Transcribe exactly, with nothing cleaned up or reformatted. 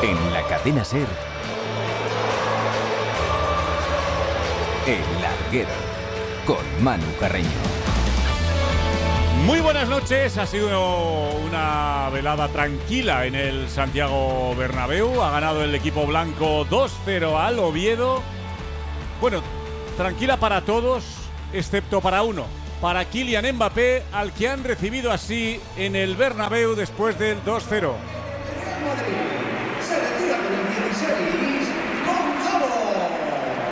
En la cadena SER, El Larguero, con Manu Carreño. Muy buenas noches, ha sido una velada tranquila en el Santiago Bernabéu. Ha ganado el equipo blanco dos cero al Oviedo. Bueno, tranquila para todos, excepto para uno, para Kylian Mbappé, al que han recibido así en el Bernabéu después del dos cero.